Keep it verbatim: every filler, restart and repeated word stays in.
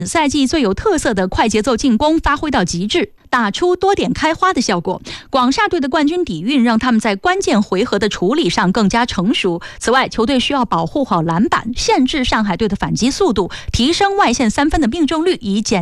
赛季最有特色的快节奏进攻发挥到极致，打出多点开花的效果。广厦队的冠军底蕴让他们在关键回合的处理上更加成熟。此外，球队需要保护好篮板，限制上海队的反击速度，提升外线三分的命中率，以减